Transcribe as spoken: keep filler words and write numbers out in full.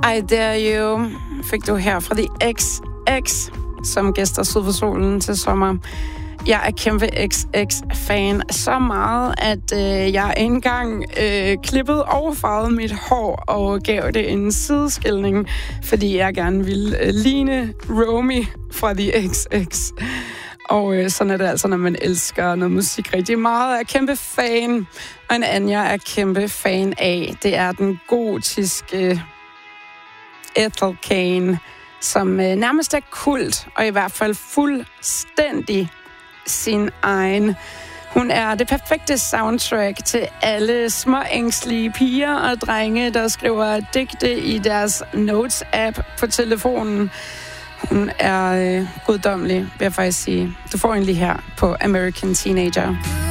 I Dare You fik du her fra The X X, som gæster Syd for Solen til sommer. Jeg er kæmpe X X-fan så meget, at øh, jeg engang øh, klippede og farvede mit hår og gav det en sideskilning, fordi jeg gerne ville øh, ligne Romy fra The X X. Og øh, sådan er det altså, når man elsker noget musik rigtig meget. Jeg er kæmpe fan, og en anden, jeg er kæmpe fan af, det er den gotiske Ethel Cain, som øh, nærmest er kult, og i hvert fald fuldstændig sin egen. Hun er det perfekte soundtrack til alle små ængstlige piger og drenge, der skriver digte i deres Notes-app på telefonen. Hun er øh, guddommelig, vil jeg faktisk sige. Du får en lige her på American Teenager.